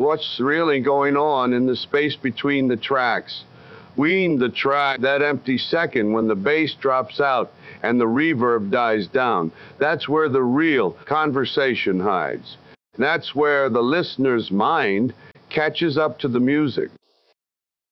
what's really going on in the space between the tracks. We the track, that empty second when the bass drops out and the reverb dies down. That's where the real conversation hides. That's where the listener's mind catches up to the music.